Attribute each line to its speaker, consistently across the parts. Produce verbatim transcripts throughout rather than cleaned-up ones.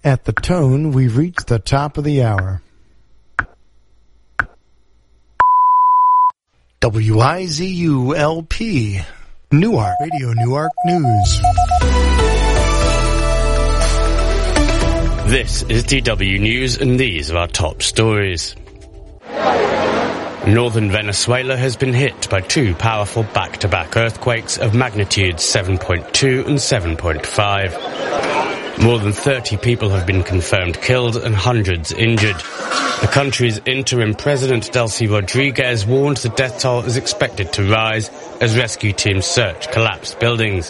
Speaker 1: At the tone, we've reached the top of the hour. W I Z U L P, Newark, Radio Newark News.
Speaker 2: This is D W News, and these are our top stories. Northern Venezuela has been hit by two powerful back-to-back earthquakes of magnitudes seven point two and seven point five. More than thirty people have been confirmed killed and hundreds injured. The country's interim president, Delcy Rodriguez, warned the death toll is expected to rise as rescue teams search collapsed buildings.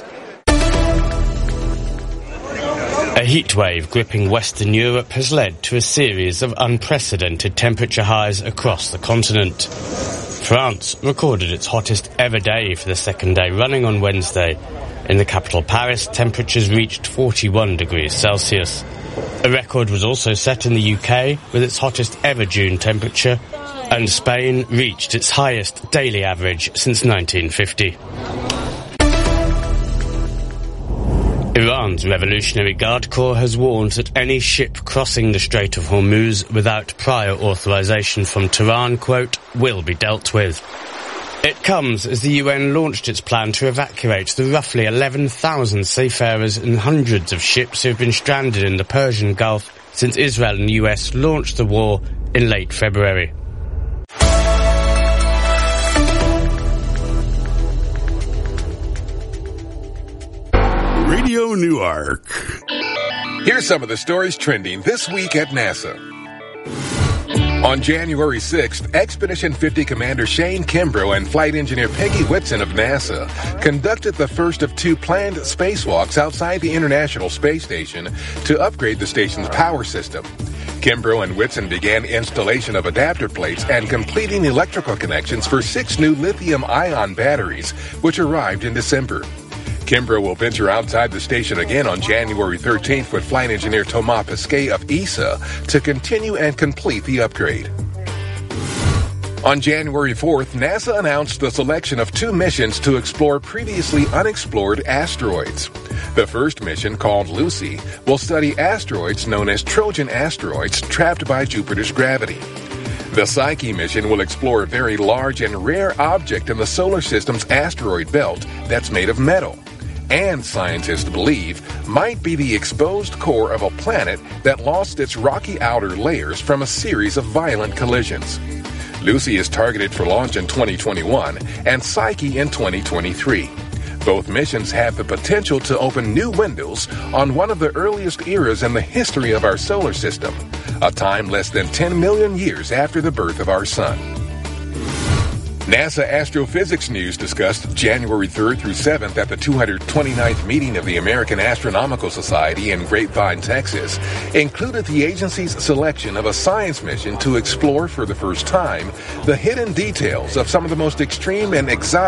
Speaker 2: A heatwave gripping Western Europe has led to a series of unprecedented temperature highs across the continent. France recorded its hottest ever day for the second day running on Wednesday. In the capital Paris, temperatures reached forty-one degrees Celsius. A record was also set in the U K with its hottest ever June temperature, and Spain reached its highest daily average since nineteen fifty. Iran's Revolutionary Guard Corps has warned that any ship crossing the Strait of Hormuz without prior authorization from Tehran, quote, will be dealt with. It comes as the U N launched its plan to evacuate the roughly eleven thousand seafarers and hundreds of ships who have been stranded in the Persian Gulf since Israel and the U S launched the war in late February.
Speaker 3: Radio Newark.
Speaker 4: Here's some of the stories trending this week at NASA. On January sixth, Expedition fifty Commander Shane Kimbrough and Flight Engineer Peggy Whitson of NASA conducted the first of two planned spacewalks outside the International Space Station to upgrade the station's power system. Kimbrough and Whitson began installation of adapter plates and completing electrical connections for six new lithium-ion batteries, which arrived in December. Kimbrough will venture outside the station again on January thirteenth with flight engineer Thomas Pesquet of E S A to continue and complete the upgrade. On January fourth, NASA announced the selection of two missions to explore previously unexplored asteroids. The first mission, called Lucy, will study asteroids known as Trojan asteroids trapped by Jupiter's gravity. The Psyche mission will explore a very large and rare object in the solar system's asteroid belt that's made of metal, and scientists believe might be the exposed core of a planet that lost its rocky outer layers from a series of violent collisions. Lucy is targeted for launch in twenty twenty-one and Psyche in twenty twenty-three. Both missions have the potential to open new windows on one of the earliest eras in the history of our solar system, a time less than ten million years after the birth of our sun. NASA Astrophysics News discussed January third through seventh at the two hundred twenty-ninth meeting of the American Astronomical Society in Grapevine, Texas, included the agency's selection of a science mission to explore for the first time the hidden details of some of the most extreme and exotic